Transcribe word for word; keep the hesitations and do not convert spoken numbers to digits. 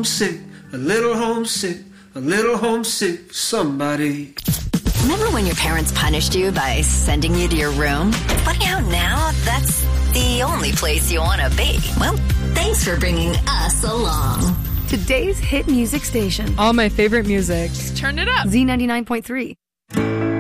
homesick, a little homesick, a little homesick for somebody. Remember when your parents punished you by sending you to your room? Funny how now that's the only place you want to be. Well, thanks for bringing us along. Today's hit music station. All my favorite music. Turn it up. Z ninety-nine point three.